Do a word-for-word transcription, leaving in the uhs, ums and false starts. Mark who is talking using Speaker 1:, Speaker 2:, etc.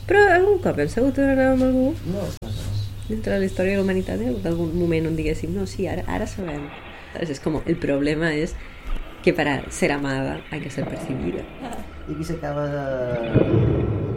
Speaker 1: Però algun cop hem sabut on anàvem amb algú?
Speaker 2: No, no, no.
Speaker 1: Dentro de la història de la humanitat hi ha hagut algun moment on diguéssim, no, sí, ara, ara sabem. Es como, el problema es que para ser amada hay que ser percibida.
Speaker 2: I aquí s'acaba de...